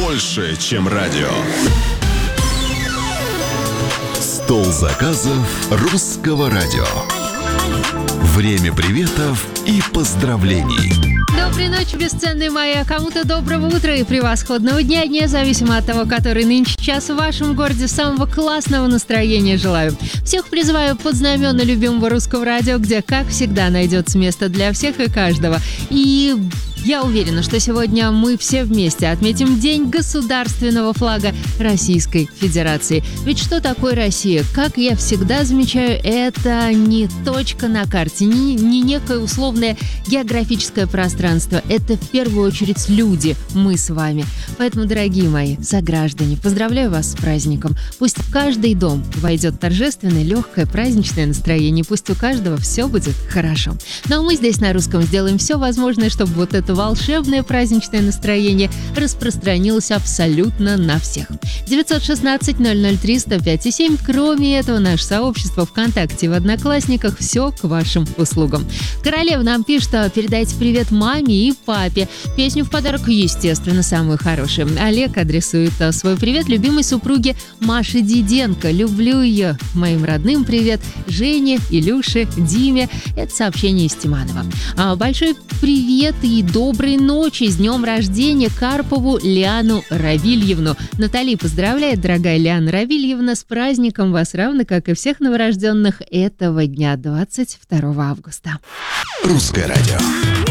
больше, чем радио. Стол заказов русского радио. Время приветов и поздравлений. Доброй ночи, бесценные мои, а кому-то доброго утра и превосходного дня, независимо от того, который нынче час в вашем городе. Самого классного настроения желаю. Всех призываю под знамена любимого русского радио, где, как всегда, найдется место для всех и каждого. И я уверена, что сегодня мы все вместе отметим День государственного флага Российской Федерации. Ведь что такое Россия? Как я всегда замечаю, это не точка на карте, не некое условное географическое пространство. Это в первую очередь люди, мы с вами. Поэтому, дорогие мои сограждане, поздравляю вас с праздником. Пусть в каждый дом войдет торжественное, легкое, праздничное настроение. Пусть у каждого все будет хорошо. Ну а мы здесь на русском сделаем все возможное, чтобы вот это волшебное праздничное настроение распространилось абсолютно на всех. 916-003-105-7. Кроме этого, наше сообщество ВКонтакте и в Одноклассниках все к вашим услугам. Королева нам пишет, что передайте привет маме и папе. Песню в подарок, естественно, самую хорошую. Олег адресует свой привет любимой супруге Маше Диденко. Люблю ее. Моим родным привет. Жене, Илюше, Диме. Это сообщение из Тиманова. Большой привет и доброй ночи. С днем рождения Карпову Лиану Равильевну. Натали поздравляет, дорогая Лиана Равильевна, с праздником вас, равно как и всех новорожденных этого дня, 22 августа. Русское радио.